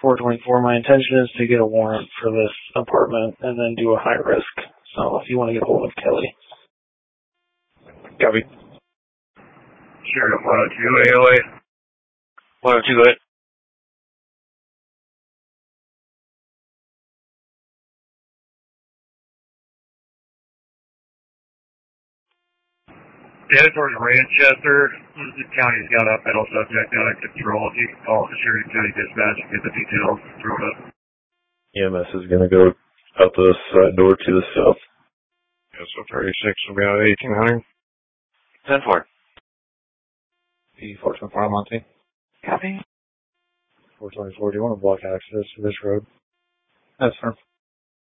424. My intention is to get a warrant for this apartment and then do a high risk. So if you want to get a hold of Kelly. Copy. Sheriff 102 AOA. 102, it. Headed towards Manchester. The county's got a metal subject out of control. If you can call the Sheridan County Dispatch and get the details, throw it up. EMS is going to go out the side door to the south. Yeah, so 36 will be out at 1800. 10-4. P424 Monty. Copy. 424, do you want to block access to this road? That's fine.